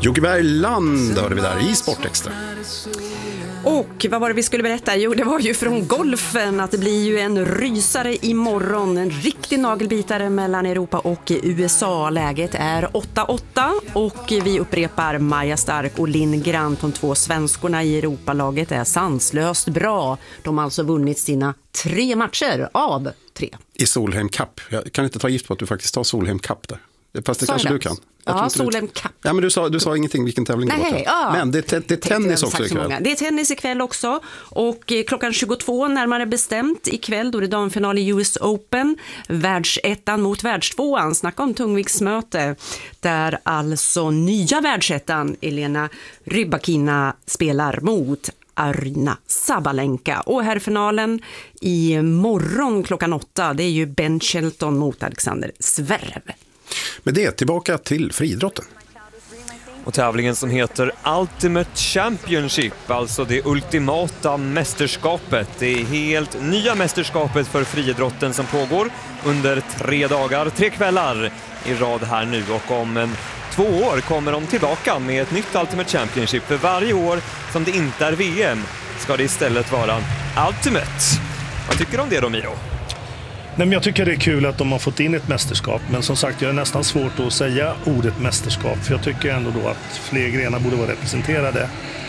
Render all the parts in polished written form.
Jocke Bergland hörde vi där i Sportextra. Och vad var det vi skulle berätta? Jo, det var ju från golfen att det blir ju en rysare imorgon. En riktig nagelbitare mellan Europa och USA. Läget är 8-8 och vi upprepar Maja Stark och Linn Grant, de två svenskorna i Europalaget, är sanslöst bra. De har alltså vunnit sina 3 matcher av 3. I Solheim Cup. Jag kan inte ta gift på att du faktiskt tar Solheim Cup där. Fast det kanske du kan. Ja, Solheim Cup. Ja, men du sa ingenting vilken tävling det var. Ja. Men det är tennis också ikväll. Det är tennis ikväll också. Och klockan 22 närmare bestämt ikväll, då det är damfinal i US Open. Världsettan mot världstvåan. Snacka om tungviktsmöte. Där alltså nya världsettan Elena Rybakina spelar mot Aryna Sabalenka. Och herrfinalen i morgon klockan 8, det är ju Ben Shelton mot Alexander Zverev. Men det är tillbaka till friidrotten. Och tävlingen som heter Ultimate Championship, alltså det ultimata mästerskapet. Det är helt nya mästerskapet för friidrotten som pågår under 3 dagar, 3 kvällar i rad här nu. Och om 2 år kommer de tillbaka med ett nytt Ultimate Championship. För varje år som det inte är VM ska det istället vara Ultimate. Vad tycker du om det då, Miro? Nej, men jag tycker det är kul att de har fått in ett mästerskap. Men som sagt, jag är nästan svårt att säga ordet mästerskap. För jag tycker ändå då att fler grenar borde vara representerade.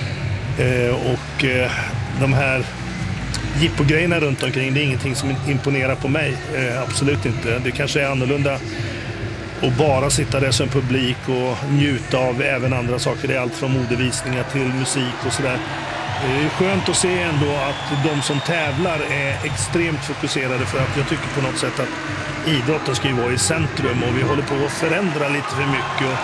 De här jippogrejerna runt omkring, det är ingenting som imponerar på mig. Absolut inte. Det kanske är annorlunda att bara sitta där som publik och njuta av även andra saker. Det är allt från modevisningar till musik och sådär. Det är skönt att se ändå att de som tävlar är extremt fokuserade, för att jag tycker på något sätt att idrotten ska ju vara i centrum och vi håller på att förändra lite för mycket.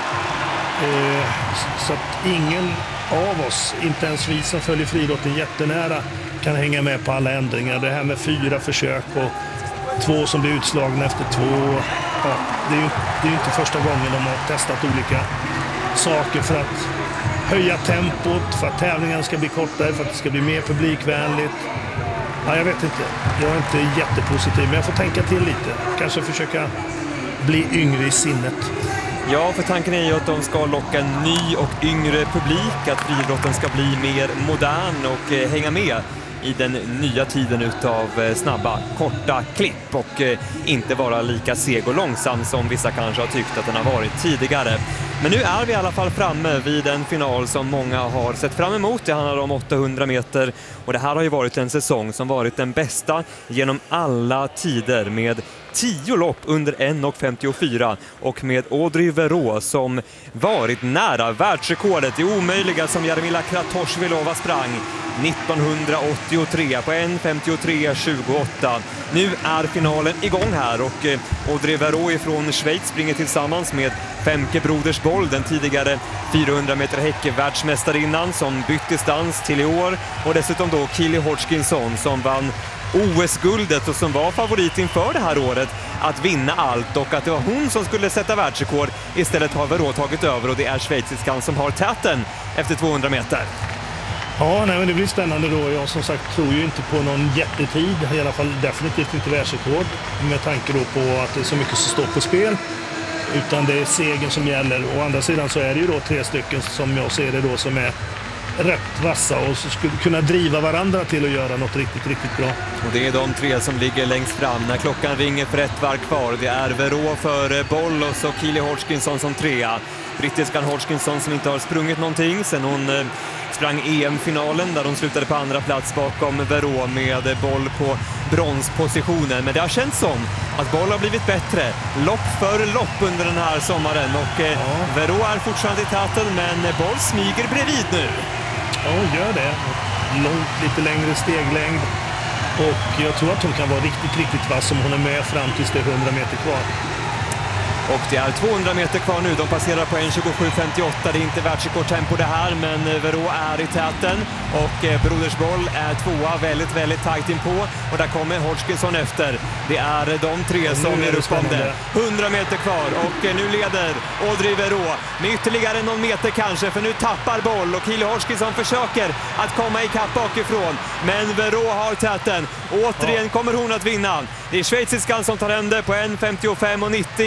Så att ingen av oss, inte ens vi som följer friidrotten jättenära, kan hänga med på alla ändringar. Det här med 4 försök och 2 som blir utslagna efter 2. Ja, det är ju inte första gången de har testat olika saker för att höja tempot, för att tävlingen ska bli kortare, för att det ska bli mer publikvänligt. Ja, jag vet inte. Jag är inte jättepositiv, men jag får tänka till lite. Kanske försöka bli yngre i sinnet. Ja, för tanken är ju att de ska locka en ny och yngre publik, att friidrotten ska bli mer modern och hänga med i den nya tiden utav snabba, korta klipp och inte vara lika seg och långsam som vissa kanske har tyckt att den har varit tidigare. Men nu är vi i alla fall framme vid en final som många har sett fram emot. Det handlar om 800 meter och det här har ju varit en säsong som varit den bästa genom alla tider, med 10 lopp under 1:54 och med Audrey Verreaux som varit nära världsrekordet, det omöjliga som Jarmila Kratochvilova sprang 1983 på 1:53.28. Nu är finalen igång här och Audrey Verreaux från Schweiz springer tillsammans med Femke Brodersboll, den tidigare 400 meter häck-världsmästarinnan som bytt distans till i år, och dessutom då Keely Hodgkinson som vann OS-guldet och som var favorit inför det här året att vinna allt, och att det var hon som skulle sätta världsrekord. Istället har Verreaux tagit över och det är schweiziskan som har täten efter 200 meter. Ja, nej, men det blir spännande då. Jag som sagt tror ju inte på någon jättetid, i alla fall definitivt inte världsrekord, med tanke då på att det är så mycket som står på spel, utan det är segern som gäller. Å andra sidan så är det ju då 3 stycken som jag ser det då som är rätt vassa och så skulle kunna driva varandra till att göra något riktigt, riktigt bra. Och det är de 3 som ligger längst fram när klockan ringer för 1 varv kvar. Det är Verreaux för Boll och så Keely Hodgkinson som 3. Brittiskan Hodgkinson som inte har sprungit någonting sen hon sprang EM-finalen där de slutade på andra plats bakom Verreaux med Boll på bronspositionen. Men det har känts som att Boll har blivit bättre lopp för lopp under den här sommaren och Verreaux är fortfarande i täten, men Boll smyger bredvid nu. Ja, gör det. Lite längre steglängd. Och jag tror att hon kan vara riktigt, riktigt vass om hon är med fram tills det är 100 meter kvar. Och det är 200 meter kvar nu. De passerar på 1:27.58. Det är inte världsrekordtempo det här, men Verreaux är i täten. Och Brodersboll är 2:a, väldigt, väldigt tajt inpå. Och där kommer Hodgkinson efter. Det är de 3 som är uppkommande. 100 meter kvar och nu leder Audrey Verreaux med ytterligare någon meter kanske, för nu tappar Boll och Keely Hodgkinson försöker att komma ikapp bakifrån. Men Verreaux har täten. Återigen kommer hon att vinna. Det är schweiziskan som tar hem det på 1:55.90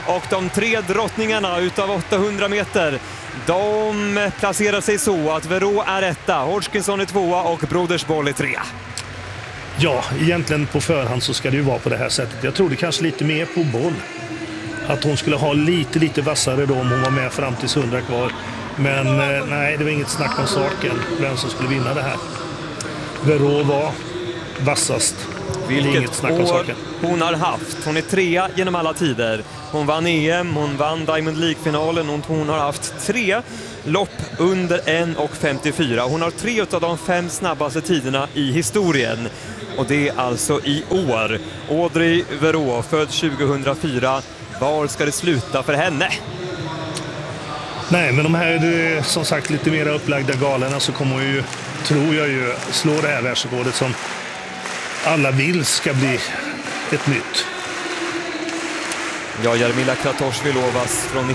Och de 3 drottningarna utav 800 meter, de placerar sig så att Verreaux är 1, Hodgkinson är 2 och Brodersboll är 3. Ja, egentligen på förhand så ska det ju vara på det här sättet. Jag trodde kanske lite mer på Boll. Att hon skulle ha lite vassare då om hon var med fram till 100 kvar. Men nej, det var inget snack om saken vem som skulle vinna det här. Verreaux var vassast. Vilket år hon har haft. Hon är 3 genom alla tider. Hon vann EM, hon vann Diamond League-finalen och hon har haft 3 lopp under 1:54. Hon har 3 av de 5 snabbaste tiderna i historien. Och det är alltså i år. Audrey Verreaux, född 2004. Var ska det sluta för henne? Nej, men de här som sagt lite mer upplagda galerna så kommer ju, tror jag ju, slå det här världsrekordet som alla vill ska bli ett nytt. Ja, Jarmila Kratochvilovas från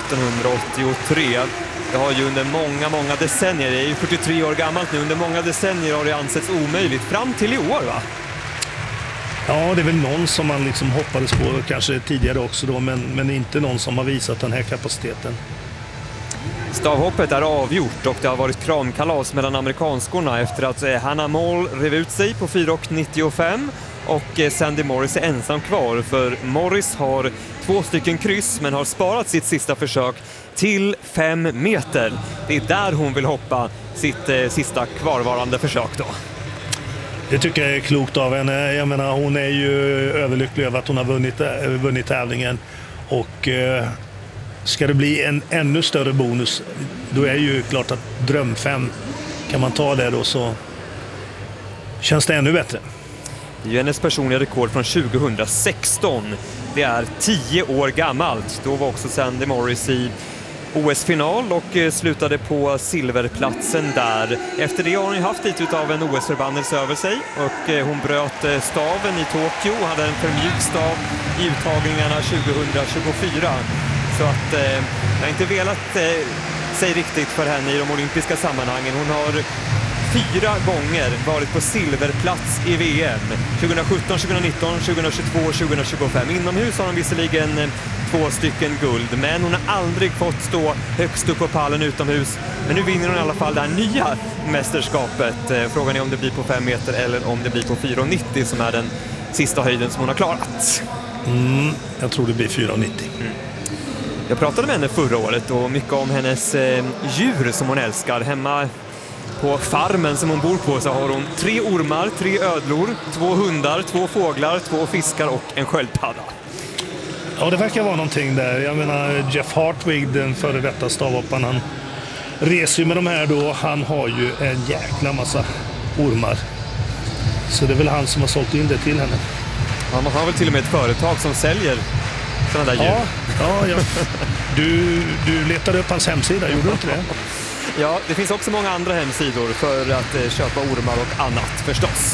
1983. Det har ju under många decennier, det är ju 43 år gammalt nu, under många decennier har det ansetts omöjligt fram till i år, va? Ja, det är väl någon som man liksom hoppades på, kanske tidigare också då, men inte någon som har visat den här kapaciteten. Stavhoppet är avgjort och det har varit kramkalas mellan amerikanskorna efter att Hannah Moll rev ut sig på 4,95 och Sandy Morris är ensam kvar, för Morris har 2 stycken kryss men har sparat sitt sista försök till 5 meter. Det är där hon vill hoppa sitt sista kvarvarande försök då. Det tycker jag är klokt av henne. Jag menar, hon är ju överlycklig över att hon har vunnit tävlingen. Och ska det bli en ännu större bonus, då är ju klart att dröm 5, kan man ta det då så känns det ännu bättre. Det är ju hennes personliga rekord från 2016. Det är 10 år gammalt. Då var också Sandy Morris i OS-final och slutade på silverplatsen där. Efter det har hon ju haft lite av en OS-förbannelse över sig och hon bröt staven i Tokyo och hade en för mjuk stav i uttagningarna 2024. Så att jag har inte velat sig riktigt för henne i de olympiska sammanhangen. Hon har 4 gånger varit på silverplats i VM. 2017, 2019, 2022 och 2025. Inomhus har hon visserligen 2 stycken guld, men hon har aldrig fått stå högst upp på pallen utomhus. Men nu vinner hon i alla fall det här nya mästerskapet. Frågan är om det blir på 5 meter eller om det blir på 4,90 som är den sista höjden som hon har klarat. Jag tror det blir 4,90. Jag pratade med henne förra året och mycket om hennes djur som hon älskar. Hemma på farmen som hon bor på så har hon 3 ormar, 3 ödlor, 2 hundar, 2 fåglar, 2 fiskar och en sköldpadda. Ja, det verkar vara någonting där. Jag menar, Jeff Hartwig, den före detta stavhopparen, han reser ju med de här då. Han har ju en jäkla massa ormar. Så det är väl han som har sålt in det till henne. Ja, man har väl till och med ett företag som säljer sådana där djur. Ja. Du letade upp hans hemsida, gjorde du inte det? Ja, det finns också många andra hemsidor för att köpa ormar och annat förstås.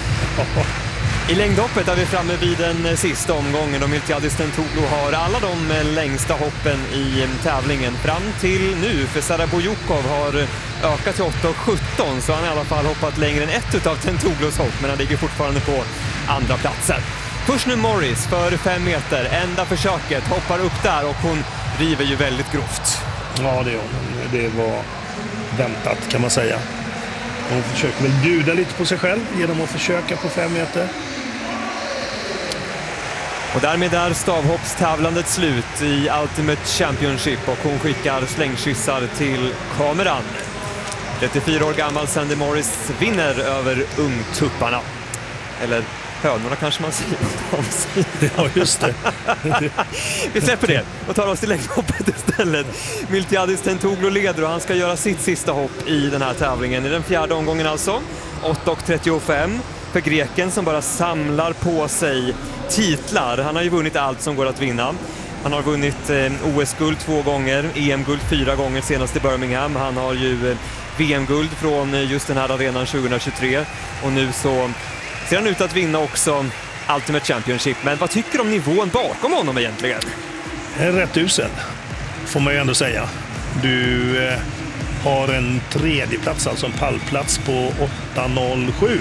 I längdhoppet är vi framme vid den sista omgången och Miltiadis Tentoglou har alla de längsta hoppen i tävlingen fram till nu. För Sara Bojukov har ökat till 8,17 så han har i alla fall hoppat längre än ett av Tentoglous hopp, men han ligger fortfarande på andra platsen. Först nu Morris för 5 meter, enda försöket, hoppar upp där och hon river ju väldigt grovt. Ja, det gör hon. Det var väntat kan man säga. Hon försöker väl bjuda lite på sig själv genom att försöka på 5 meter. Och därmed är stavhoppstävlandet slut i Ultimate Championship och hon skickar slängkyssar till kameran. 34 år gammal Sandy Morris vinner över ungtupparna. Eller hönorna kanske man säger. Ja, just det. Vi släpper det och tar oss till längdhoppet istället. Miltiadis Tentoglou leder och han ska göra sitt sista hopp i den här tävlingen. I den 4:e omgången alltså. 8,35 för greken som bara samlar på sig titlar. Han har ju vunnit allt som går att vinna. Han har vunnit OS-guld 2 gånger, EM-guld 4 gånger senast i Birmingham. Han har ju VM-guld från just den här arenan 2023 och nu så ser han ut att vinna också Ultimate Championship. Men vad tycker du om nivån bakom honom egentligen? Rätt usel, får man ju ändå säga. Du har en 3:e plats, alltså en pallplats på 8,07.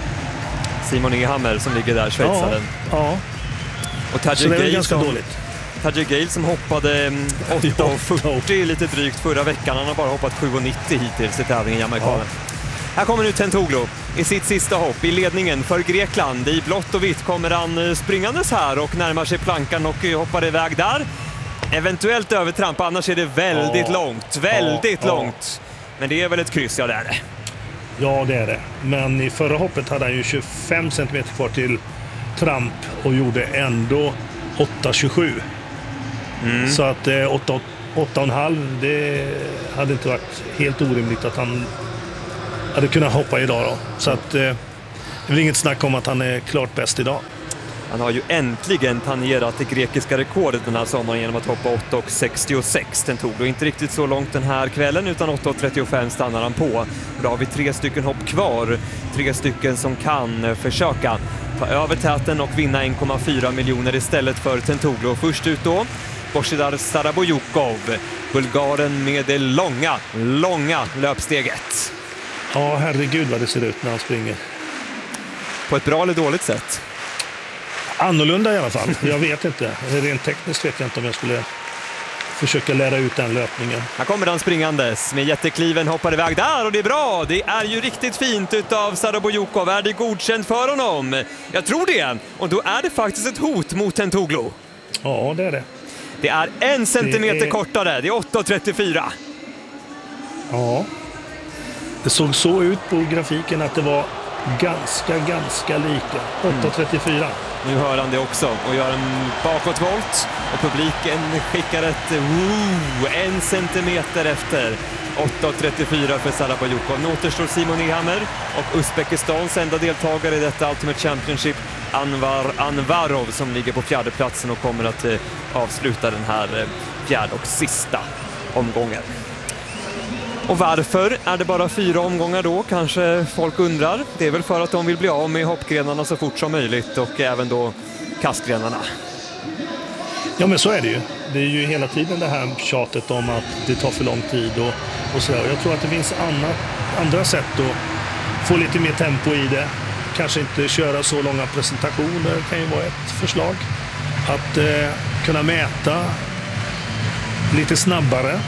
Simon Ehammer som ligger där, schweizaren. Ja. Och Tadej så det är Gay ganska som, dåligt. Tajay Gale som hoppade 8,40 lite drygt förra veckan. Han har bara hoppat 7,90 hittills i tävlingen, Jamaicanen. Här kommer nu Tentoglou i sitt sista hopp i ledningen för Grekland. I blått och vitt kommer han springandes här och närmar sig plankan och hoppar iväg där. Eventuellt övertramp, annars är det väldigt långt. Men det är väl ett kryss, ja det är det. Ja, det är det. Men i förra hoppet hade han ju 25 cm kvar till tramp och gjorde ändå 8,27. Så att 8,5, det hade inte varit helt orimligt att han hade kunnat hoppa idag då. Så att det är inget snack om att han är klart bäst idag. Han har ju äntligen tangerat det grekiska rekordet den här sommaren genom att hoppa 8,66. Den tog då inte riktigt så långt den här kvällen, utan 8,35 stannar han på. Då har vi 3 stycken hopp kvar. 3 stycken som kan försöka ta över täten och vinna 1,4 miljoner istället för Tentoglou. Först ut då Božidar Sarabojukov, bulgaren med det långa löpsteget. Ja, herregud vad det ser ut när han springer. På ett bra eller dåligt sätt? Annorlunda i alla fall. Jag vet inte. Rent tekniskt vet jag inte om jag skulle försöka lära ut den löpningen. Här kommer han springandes med jättekliven, hoppar iväg där och det är bra. Det är ju riktigt fint utav Sarabojukov. Är det godkänt för honom? Jag tror det. Och då är det faktiskt ett hot mot Tentoglou. Ja, det är det. Det är 1 centimeter kortare. Det är 8,34. Ja. Det såg så ut på grafiken att det var ganska lika. 8,34. Nu hör han det också och gör en bakåtvolt och publiken skickar ett 1 centimeter efter. 8,34 för Sarabojukov. Nu återstår Simon Nehammer och Uzbekistans enda deltagare i detta Ultimate Championship, Anvar Anvarov, som ligger på 4:e platsen och kommer att avsluta den här 4:e och sista omgången. Och varför är det bara 4 omgångar då? Kanske folk undrar. Det är väl för att de vill bli av med hoppgrenarna så fort som möjligt och även då kastgrenarna. Ja, men så är det ju. Det är ju hela tiden det här tjatet om att det tar för lång tid och sådär. Jag tror att det finns andra sätt att få lite mer tempo i det. Kanske inte köra så långa presentationer kan ju vara ett förslag. Att kunna mäta lite snabbare.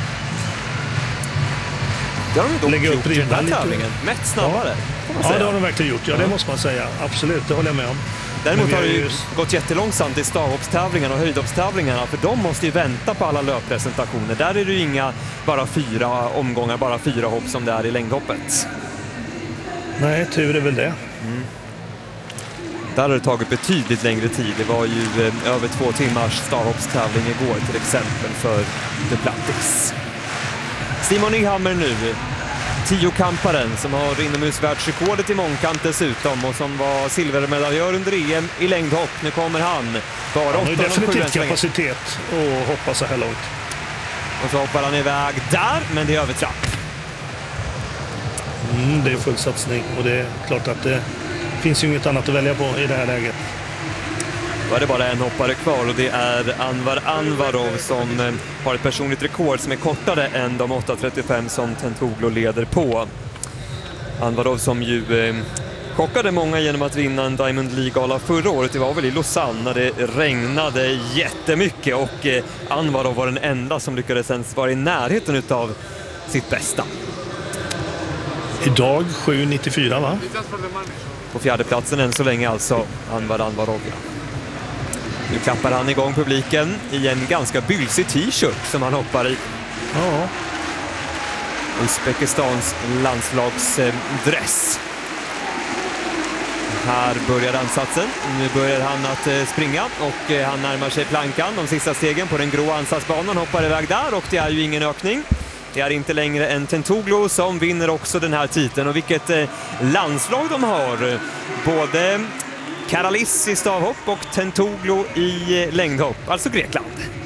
Det har de lägga upp gjort i den här lite. tävlingen. Mätt snabbare. Ja, det har de verkligen gjort. Ja, det måste man säga. Absolut, det håller jag med om. Däremot har det ju gått jättelångsamt i stavhoppstävlingarna och höjdhoppstävlingarna, för de måste ju vänta på alla löppresentationer. Där är det ju inga bara 4 omgångar, bara 4 hopp som det är i längdhoppet. Nej, tur är väl det. Där har det tagit betydligt längre tid. Det var ju över 2 timmars stavhoppstävling igår till exempel för Duplantis. Simon Nehammer nu, 10-kamparen som har inomhusvärldsrekordet i mångkamp dessutom och som var silvermedaljör under EM i längdhopp. Nu kommer han. Bara 8,07. Han har definitivt kapacitet att hoppa så här långt. Och så hoppar han iväg där, men det är övertrapp. Det är full satsning och det är klart att det finns ju inget annat att välja på i det här läget. Då är det bara en hoppare kvar och det är Anvar Anvarov som har ett personligt rekord som är kortare än de 8,35 som Tentoglou leder på. Anvarov som ju chockade många genom att vinna en Diamond League-gala förra året. Det var väl i Lausanne när det regnade jättemycket och Anvarov var den enda som lyckades ens vara i närheten av sitt bästa. Idag 7,94 va? På 4:e platsen än så länge alltså Anvar Anvarov. Nu klappar han igång publiken i en ganska bylsig t-shirt som han hoppar i. Ja. Uzbekistans landslagsdress. Här börjar ansatsen. Nu börjar han att springa och han närmar sig plankan. De sista stegen på den grå ansatsbanan, hoppar iväg där och det är ju ingen ökning. Det är inte längre än Tentoglou som vinner också den här titeln. Och vilket landslag de har. Både Karalis i stavhopp och Tentoglou i längdhopp. Alltså Grekland.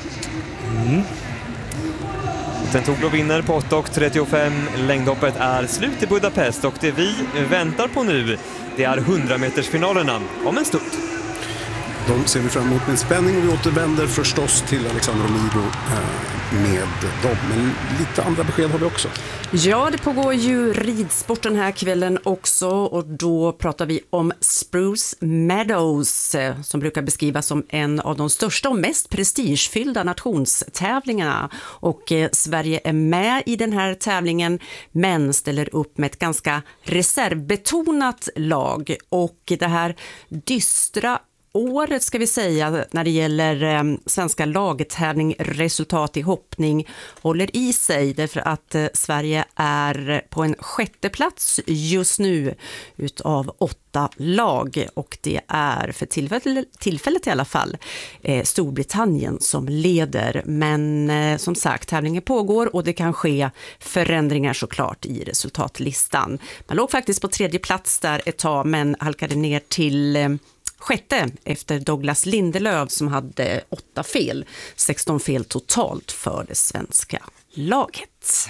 Tentoglou vinner på 8,35. Längdhoppet är slut i Budapest och det vi väntar på nu, det är 100-metersfinalerna om en stund. De ser vi fram emot med spänning och vi återvänder förstås till Alexander Omigo med dem. Men lite andra besked har vi också. Ja, det pågår ju ridsport den här kvällen också och då pratar vi om Spruce Meadows som brukar beskrivas som en av de största och mest prestigefyllda nationstävlingarna. Och Sverige är med i den här tävlingen men ställer upp med ett ganska reservbetonat lag och det här dystra året ska vi säga när det gäller svenska lagtävling resultat i hoppning håller i sig därför att Sverige är på en 6:e plats just nu utav 8 lag och det är för tillfället i alla fall Storbritannien som leder men som sagt tävlingen pågår och det kan ske förändringar såklart i resultatlistan. Man låg faktiskt på 3:e plats där ett tag men halkade ner till 6:e efter Douglas Lindelöf som hade 8 fel, 16 fel totalt för det svenska laget.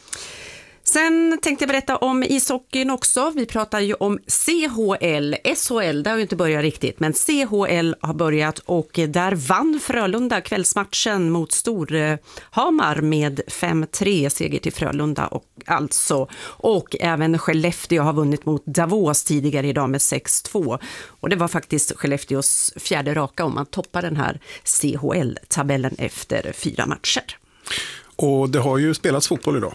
Sen tänkte jag berätta om ishockeyn också. Vi pratar ju om CHL, SHL, det har ju inte börjat riktigt, men CHL har börjat och där vann Frölunda kvällsmatchen mot Storhamar med 5-3 seger till Frölunda och även Skellefteå har vunnit mot Davos tidigare idag med 6-2 och det var faktiskt Skellefteås 4:e raka om man toppar den här CHL-tabellen efter 4 matcher. Och det har ju spelats fotboll idag.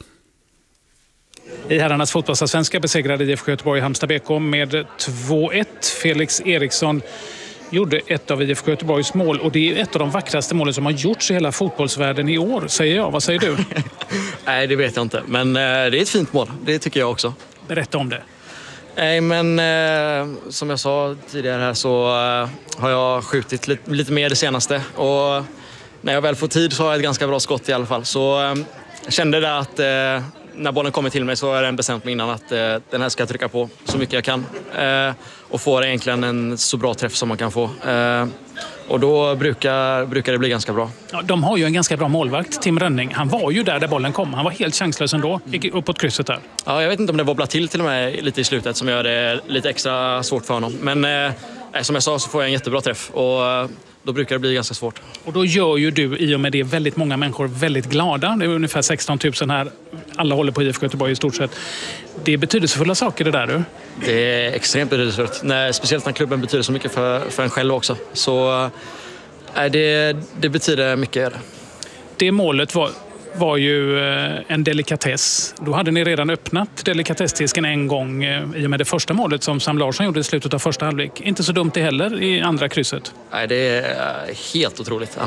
I herrarnas fotbollsallsvenska besegrade IFK Göteborg Halmstad BK med 2-1. Felix Eriksson gjorde ett av IFK Göteborgs mål och det är ett av de vackraste målen som har gjorts i hela fotbollsvärlden i år, säger jag. Vad säger du? Nej, det vet jag inte. Men det är ett fint mål. Det tycker jag också. Berätta om det. Nej, men som jag sa tidigare här så har jag skjutit lite mer det senaste. Och när jag väl får tid så har jag ett ganska bra skott i alla fall. Så jag kände det att när bollen kommer till mig så är det en bestämt mig innan att den här ska jag trycka på så mycket jag kan. Och få egentligen en så bra träff som man kan få. Och då brukar det bli ganska bra. Ja, de har ju en ganska bra målvakt, Tim Rönning. Han var ju där bollen kom. Han var helt chanslös ändå. Gick uppåt krysset där. Ja, jag vet inte om det wobblar till och med lite i slutet som gör det lite extra svårt för honom. Men som jag sa så får jag en jättebra träff och då brukar det bli ganska svårt. Och då gör ju du i och med det väldigt många människor väldigt glada. Det är ungefär 16 000 här. Alla håller på IFK Göteborg i stort sett. Det är betydelsefulla saker det där du. Det är extremt betydelsefullt. Speciellt när klubben betyder så mycket för en själv också. Så det betyder mycket. Det målet var ju en delikatess. Då hade ni redan öppnat delikatessdisken en gång i och med det första målet som Sam Larsson gjorde i slutet av första halvlek. Inte så dumt det heller i andra krysset. Nej, det är helt otroligt.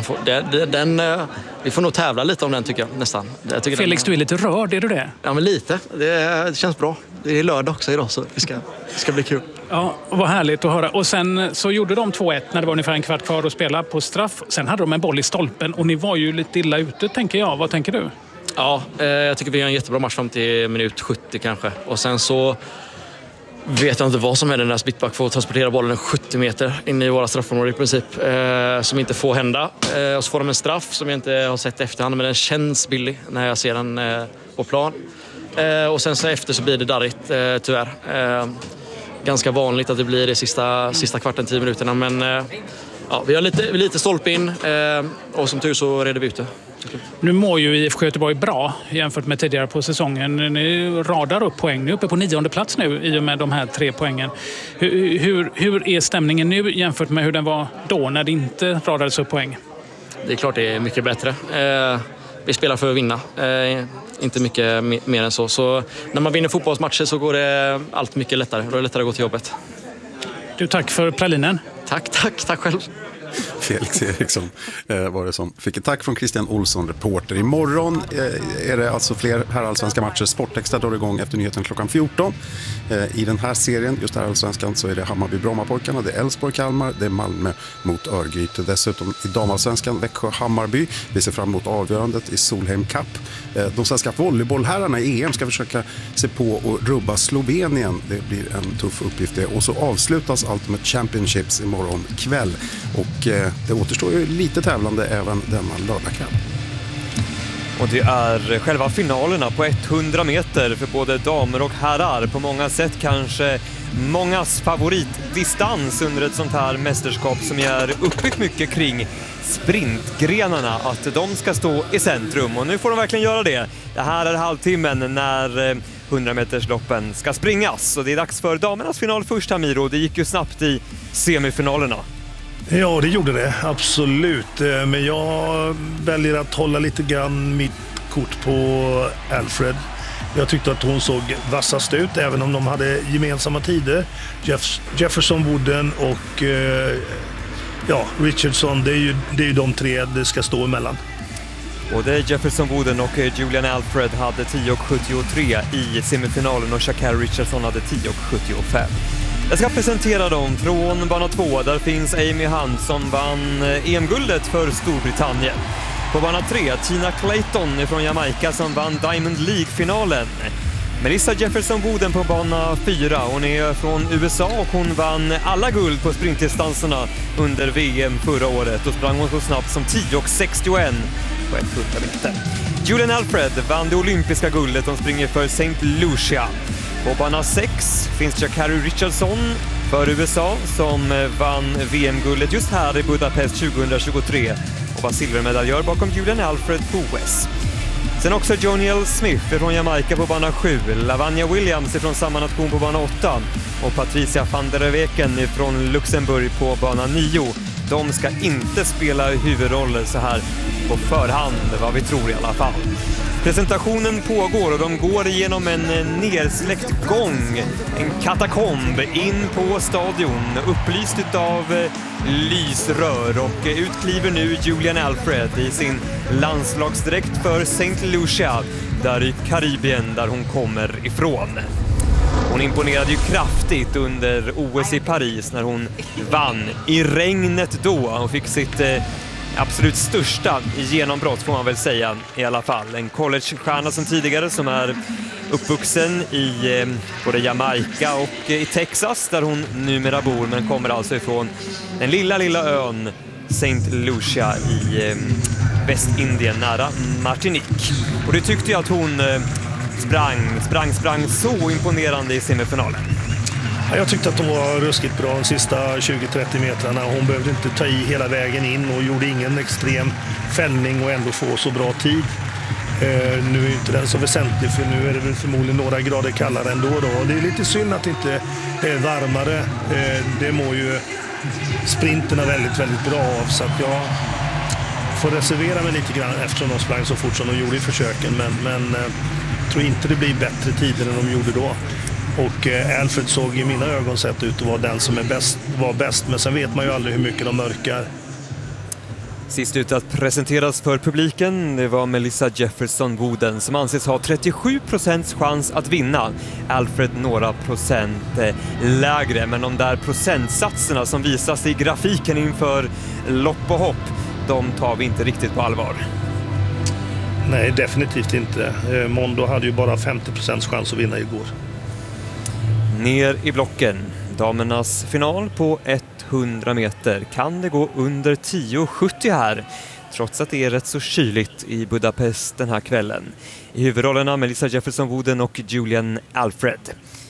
Vi får nog tävla lite om den tycker jag nästan. Felix, du är lite rörd, är du det? Ja, men lite. Det känns bra. Det är lördag också idag så det ska bli kul. Ja, vad härligt att höra. Och sen så gjorde de 2-1 när det var ungefär en kvart kvar att spela på straff. Sen hade de en boll i stolpen och ni var ju lite illa ute, tänker jag. Vad tänker du? Ja, jag tycker vi har en jättebra match fram till minut 70 kanske. Och sen så vet jag inte vad som är den där Spittback får transportera bollen 70 meter in i våra straffområden i princip. Som inte får hända. Och så får de en straff som jag inte har sett efterhand men den känns billig när jag ser den på plan. Och sen så efter så blir det darrigt tyvärr. Ganska vanligt att det blir det sista kvarten, 10 minuterna. Men ja, vi har lite stolpe in och som tur så reder vi ut det. Nu mår ju IFK Göteborg bra jämfört med tidigare på säsongen. Ni radar upp poäng. Ni är uppe på 9:e plats nu i och med de här 3 poängen. Hur är stämningen nu jämfört med hur den var då när det inte radades upp poäng? Det är klart det är mycket bättre. Vi spelar för att vinna. Inte mycket mer än så. Så när man vinner fotbollsmatcher så går det allt mycket lättare. Då är det lättare att gå till jobbet. Du, tack för pralinen. Tack själv. Felix Eriksson var det som fick ett tack från Christian Olsson, reporter. Imorgon är det alltså fler herrallsvenska matcher. Sportextra drar igång efter nyheten klockan 14. I den här serien, just herrallsvenskan, så är det Hammarby-Brommapojkarna, det är Elfsborg-Kalmar, det är Malmö mot Örgryte. Dessutom i damallsvenskan Växjö-Hammarby. Vi ser fram emot avgörandet i Solheim Cup. De svenska volleybollherrarna i EM ska försöka se på och rubba Slovenien. Det blir en tuff uppgift det. Och så avslutas Ultimate Championships imorgon kväll. Och det återstår ju lite tävlande även denna lördagkväll. Och det är själva finalerna på 100 meter för både damer och herrar. På många sätt kanske mångas favoritdistans under ett sånt här mästerskap som är uppbyggt mycket kring sprintgrenarna. Att de ska stå i centrum och nu får de verkligen göra det. Det här är halvtimmen när 100-metersloppen ska springas. Och det är dags för damernas final först, Miro. Det gick ju snabbt i semifinalerna. Ja, det gjorde det. Absolut. Men jag väljer att hålla lite grann mitt kort på Alfred. Jag tyckte att hon såg vassast ut, även om de hade gemensamma tider. Jefferson Wooden och Richardson, det är ju de tre det ska stå emellan. Både Jefferson Wooden och Julian Alfred hade 10,73 i semifinalen och Sha'Carri Richardson hade 10,75. Jag ska presentera dem från bana 2. Där finns Amy Hunt som vann EM-guldet för Storbritannien. På bana 3, Tina Clayton från Jamaica som vann Diamond League-finalen. Melissa Jefferson Wooden på bana 4. Hon är från USA och hon vann alla guld på sprintdistanserna under VM förra året. Och sprang hon så snabbt som 10,61 på 100 meter. Julian Alfred vann det olympiska guldet. Hon springer för St. Lucia. På bana 6 finns Sha'Carri Richardson för USA som vann VM-guldet just här i Budapest 2023 och var silvermedaljör bakom Julian Alfred på OS. Sen också Joniel Smith från Jamaica på bana 7, Lavanya Williams från samma nation på bana 8 och Patricia van der Weken från Luxemburg på bana 9. De ska inte spela huvudroller så här på förhand, vad vi tror i alla fall. Presentationen pågår och de går igenom en nersläckt gång, en katakomb in på stadion, upplyst av lysrör, och ut kliver nu Julian Alfred i sin landslagsdräkt för St. Lucia, där i Karibien där hon kommer ifrån. Hon imponerade ju kraftigt under OS i Paris när hon vann i regnet då och fick sitt absolut största genombrott får man väl säga i alla fall. En collegestjärna som tidigare som är uppvuxen i både Jamaica och i Texas där hon numera bor, men kommer alltså ifrån den lilla ön St. Lucia i Västindien nära Martinique. Och det tyckte jag att hon sprang så imponerande i semifinalen. Jag tyckte att hon var ruskigt bra de sista 20-30 metrarna. Hon behövde inte ta i hela vägen in och gjorde ingen extrem fällning och ändå få så bra tid. Nu är inte den så väsentlig, för nu är det väl förmodligen några grader kallare ändå då. Och det är lite synd att det inte är varmare. Det mår ju sprinterna väldigt bra av, så att jag får reservera mig lite grann eftersom de sprang så fort som de gjorde i försöken. Men tror inte det blir bättre tider än de gjorde då. Och Alfred såg i mina ögon sett ut att vara den som var bäst, men sen vet man ju aldrig hur mycket de mörkar. Sist ut att presenteras för publiken, det var Melissa Jefferson Wooden som anses ha 37% chans att vinna. Alfred några procent lägre, men de där procentsatserna som visas i grafiken inför lopp och hopp, de tar vi inte riktigt på allvar. Nej, definitivt inte. Mondo hade ju bara 50% chans att vinna igår. Ner i blocken. Damernas final på 100 meter. Kan det gå under 10,70 här? Trots att det är rätt så kyligt i Budapest den här kvällen. I huvudrollerna Melissa Jefferson Wooden och Julian Alfred.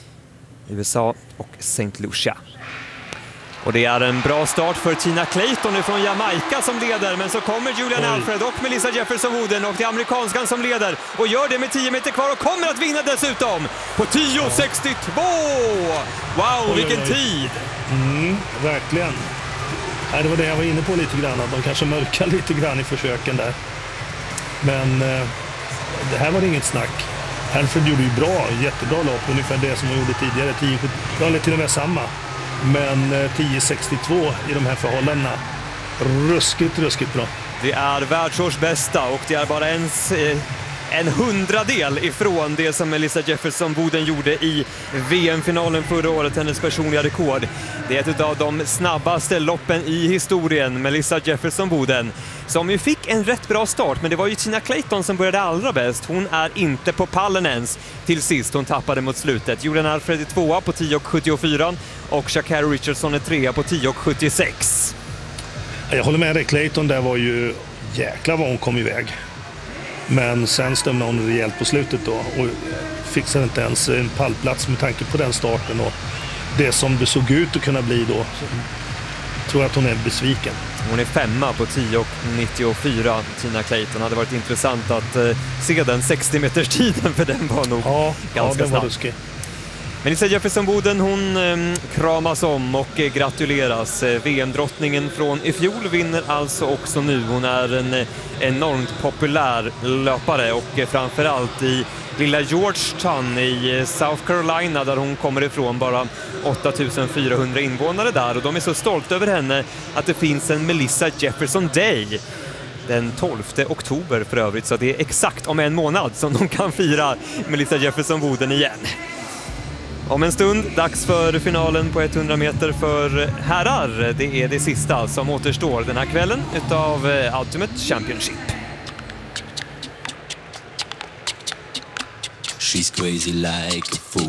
USA och St. Lucia. Och det är en bra start för Tina Clayton från Jamaica som leder, men så kommer Julian Alfred och Melissa Jefferson Wooden och det är amerikanskan som leder och gör det med 10 meter kvar och kommer att vinna dessutom på 10,62! Wow, vilken tid! Verkligen. Det var det jag var inne på lite grann, att de kanske mörkar lite grann i försöken där. Men det här var det inget snack. Alfred gjorde ju jättebra lopp, ungefär det som hon gjorde tidigare. 10,70, det var till och med samma. Men 10,62 i de här förhållandena. Ruskigt bra. Det är världsårsbästa och det är bara en hundradel ifrån det som Melissa Jefferson Wooden gjorde i VM-finalen förra året, hennes personliga rekord. Det är ett av de snabbaste loppen i historien, Melissa Jefferson Wooden, som ju fick en rätt bra start, men det var ju Tina Clayton som började allra bäst. Hon är inte på pallen ens till sist, hon tappade mot slutet. Julian Alfred är 2 på 10,74 och Sha'Carri Richardson är 3 på 10,76. Jag håller med dig, Clayton där var ju jäkla vad hon kom iväg. Men sen stämde hon rejält på slutet då och fixade inte ens en pallplats med tanke på den starten och det som det såg ut att kunna bli då. Jag tror att hon är besviken. Hon är 5:a på 10:94, Tina Clayton. Hade varit intressant att se den 60 meters tiden, för den var nog ganska snabb. Melissa Jefferson-Boden, hon kramas om och gratuleras. VM-drottningen från i fjol vinner alltså också nu. Hon är en enormt populär löpare och framförallt i lilla Georgetown i South Carolina där hon kommer ifrån, bara 8400 invånare där, och de är så stolta över henne att det finns en Melissa Jefferson Day den 12 oktober för övrigt, så det är exakt om en månad som de kan fira Melissa Jefferson-Boden igen. Om en stund, dags för finalen på 100 meter för herrar. Det är det sista som återstår den här kvällen utav Ultimate Championship. She's crazy like a fool.